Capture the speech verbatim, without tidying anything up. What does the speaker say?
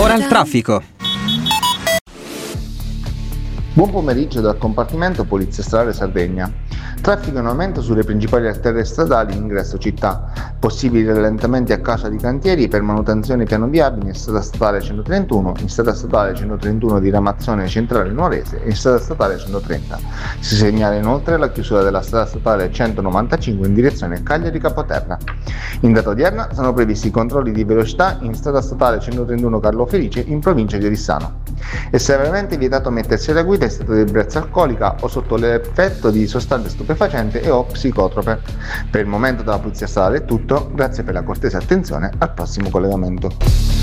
ora il traffico. Buon pomeriggio dal compartimento Polizia Stradale Sardegna. Traffico in aumento sulle principali arterie stradali in ingresso città. Possibili rallentamenti a causa di cantieri per manutenzione pianoviabili in strada statale centotrentuno, in strada statale centotrentuno di Ramazzone Centrale Nuorese e in strada statale centotrenta. Si segnala inoltre la chiusura della strada statale centonovantacinque in direzione Cagliari Capoterra. In data odierna sono previsti controlli di velocità in strada statale centotrentuno Carlo Felice in provincia di Oristano. È severamente vietato mettersi alla guida in stato di ebbrezza alcolica o sotto l'effetto di sostanze stupefacenti e o psicotrope. Per il momento dalla Polizia Stradale è tutto, grazie per la cortese attenzione, al prossimo collegamento.